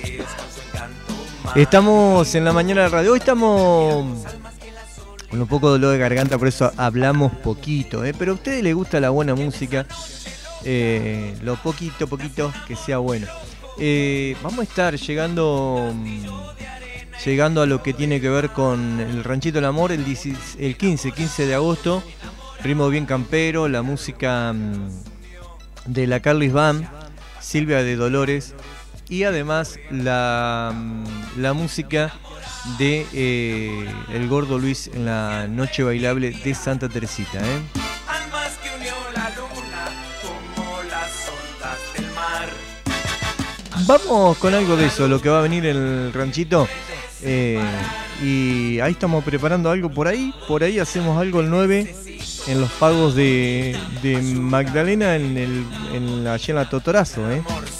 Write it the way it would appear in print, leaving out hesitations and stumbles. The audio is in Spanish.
Estamos en la mañana de radio. Hoy estamos con un poco de dolor de garganta, por eso hablamos poquito, pero a ustedes les gusta la buena música, lo poquito que sea bueno. Vamos a estar llegando a lo que tiene que ver con el Ranchito del Amor el 15 de agosto. Ritmo bien campero, la música de la Carlis Band, Silvia de Dolores, y además la música de el Gordo Luis en la noche bailable de Santa Teresita. Almas que unió la luna como las ondas del mar. Vamos con algo de eso, lo que va a venir en el ranchito. Y ahí estamos preparando algo por ahí hacemos algo el 9 en los pagos de Magdalena allá en la Totorazo.